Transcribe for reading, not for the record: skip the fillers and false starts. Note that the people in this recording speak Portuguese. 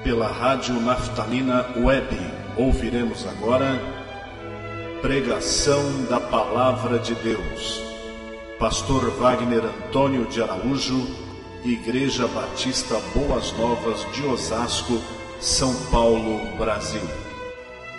pela Rádio Naftalina Web. Ouviremos agora Pregação da Palavra de Deus. Pastor Wagner Antônio de Araújo, Igreja Batista Boas Novas de Osasco, São Paulo, Brasil.